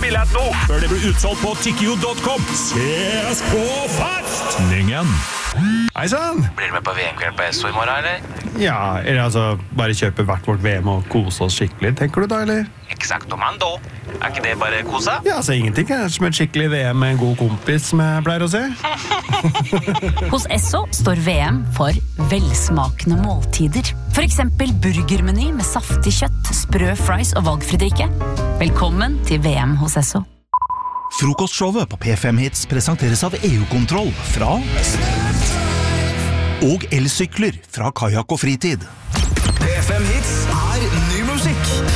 billett nå, før det blir utsolgt på tikkio.com. Ses på festningen! Hei sann! Blir du med på VM-kveld på Esso i morgen, eller? Ja, eller altså, bare kjøpe hvert vårt VM og kose oss skikkelig, tenker du da, eller? Exactomando. Er ikke det bare kosa? Ja, altså ingenting er som et skikkelig VM med en god kompis, som jeg pleier å si. Hos Esso står VM for velsmakende måltider. For eksempel burgermeny med saftig kjøtt, sprø fries og valgfri drikke. Velkommen til VM hos Esso. Frokostshowet på P5 Hits presenteres av EU-kontroll fra og elsykler fra Kajak og Fritid. P5 Hits er ny musikk.